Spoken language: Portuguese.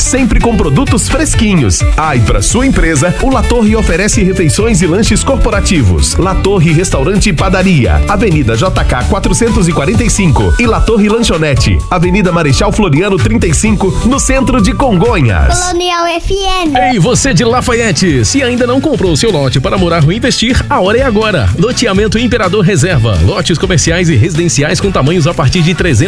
sempre com produtos fresquinhos. E para sua empresa, o La Torre oferece refeições e lanches corporativos. La Torre Restaurante e Padaria, Avenida JK 445 e La Torre Lanchonete, Avenida Marechal Floriano 35, no centro de Congonhas. Colonial FM. Ei, você de Lafayette, se ainda não comprou seu lote para morar ou investir, a hora é agora. Loteamento Imperador Reserva, lotes comerciais e residenciais com tamanhos a partir de 300